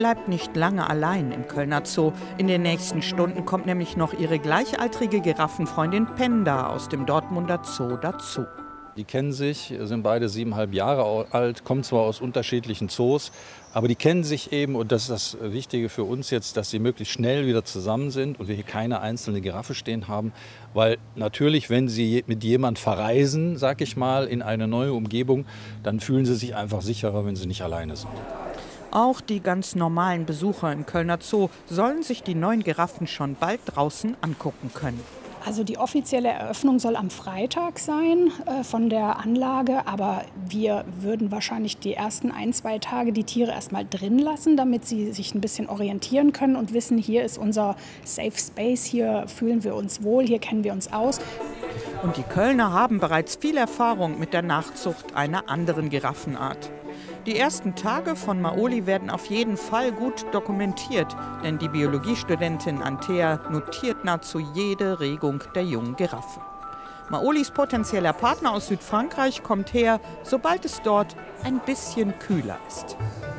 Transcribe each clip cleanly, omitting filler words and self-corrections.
Bleibt nicht lange allein im Kölner Zoo. In den nächsten Stunden kommt nämlich noch ihre gleichaltrige Giraffenfreundin Penda aus dem Dortmunder Zoo dazu. Die kennen sich, sind beide 7,5 Jahre alt, kommen zwar aus unterschiedlichen Zoos, aber die kennen sich eben, und das ist das Wichtige für uns jetzt, dass sie möglichst schnell wieder zusammen sind und wir hier keine einzelne Giraffe stehen haben. Weil natürlich, wenn sie mit jemand verreisen, sag ich mal, in eine neue Umgebung, dann fühlen sie sich einfach sicherer, wenn sie nicht alleine sind. Auch die ganz normalen Besucher im Kölner Zoo sollen sich die neuen Giraffen schon bald draußen angucken können. Also die offizielle Eröffnung soll am Freitag sein von der Anlage, aber wir würden wahrscheinlich die ersten 1-2 Tage die Tiere erstmal drin lassen, damit sie sich ein bisschen orientieren können und wissen, hier ist unser Safe Space, hier fühlen wir uns wohl, hier kennen wir uns aus. Und die Kölner haben bereits viel Erfahrung mit der Nachzucht einer anderen Giraffenart. Die ersten Tage von Maoli werden auf jeden Fall gut dokumentiert, denn die Biologiestudentin Antea notiert nahezu jede Regung der jungen Giraffe. Maolis potenzieller Partner aus Südfrankreich kommt her, sobald es dort ein bisschen kühler ist.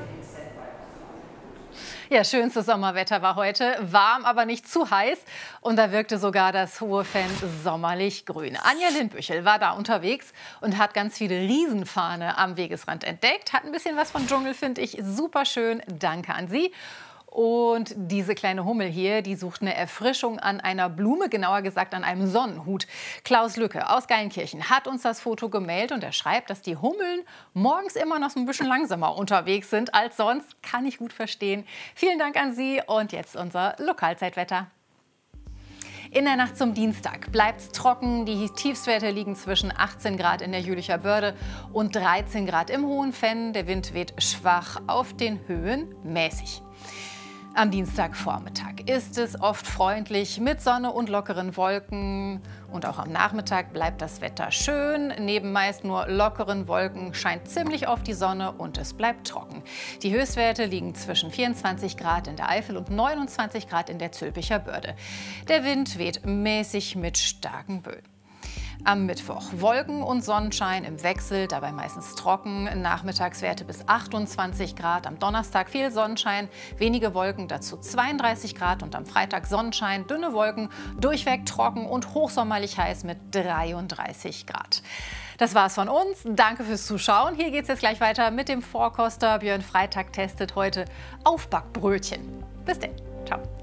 Ja, schönstes Sommerwetter war heute, warm, aber nicht zu heiß. Und da wirkte sogar das hohe Fenn sommerlich grün. Anja Lindbüchel war da unterwegs und hat ganz viele Riesenfarne am Wegesrand entdeckt. Hat ein bisschen was von Dschungel, finde ich super schön. Danke an Sie. Und diese kleine Hummel hier, die sucht eine Erfrischung an einer Blume, genauer gesagt an einem Sonnenhut. Klaus Lücke aus Geilenkirchen hat uns das Foto gemeldet und er schreibt, dass die Hummeln morgens immer noch so ein bisschen langsamer unterwegs sind als sonst. Kann ich gut verstehen. Vielen Dank an Sie und jetzt unser Lokalzeitwetter. In der Nacht zum Dienstag bleibt es trocken. Die Tiefstwerte liegen zwischen 18 Grad in der Jülicher Börde und 13 Grad im Hohen Fenn. Der Wind weht schwach, auf den Höhen mäßig. Am Dienstagvormittag ist es oft freundlich mit Sonne und lockeren Wolken. Und auch am Nachmittag bleibt das Wetter schön. Neben meist nur lockeren Wolken scheint ziemlich oft die Sonne und es bleibt trocken. Die Höchstwerte liegen zwischen 24 Grad in der Eifel und 29 Grad in der Zülpicher Börde. Der Wind weht mäßig mit starken Böen. Am Mittwoch Wolken und Sonnenschein im Wechsel, dabei meistens trocken, Nachmittagswerte bis 28 Grad. Am Donnerstag viel Sonnenschein, wenige Wolken, dazu 32 Grad. Und am Freitag Sonnenschein, dünne Wolken, durchweg trocken und hochsommerlich heiß mit 33 Grad. Das war's von uns. Danke fürs Zuschauen. Hier geht's jetzt gleich weiter mit dem Vorkoster. Björn Freitag testet heute Aufbackbrötchen. Bis dann. Ciao.